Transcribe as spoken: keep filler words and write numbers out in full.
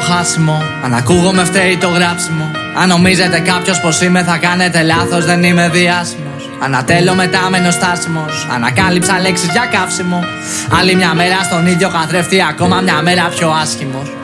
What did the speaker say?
χάσιμο. Αν ακούγομαι φταίει το γράψιμο. Αν νομίζετε κάποιος πως είμαι θα κάνετε λάθος, δεν είμαι διάσημος. Ανατέλω μετά μένω στάσιμος. Ανακάλυψα λέξεις για καύσιμο. Άλλη μια μέρα στον ίδιο καθρέφτη, ακόμα μια μέρα πιο άσχημος.